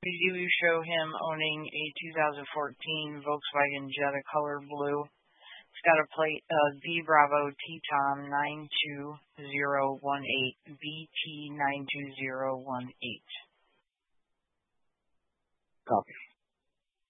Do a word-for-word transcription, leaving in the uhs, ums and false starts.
We do show him owning a two thousand fourteen Volkswagen Jetta color blue. It's got a plate of V Bravo T-Tom nine two zero one eight, B T nine two zero one eight. Copy.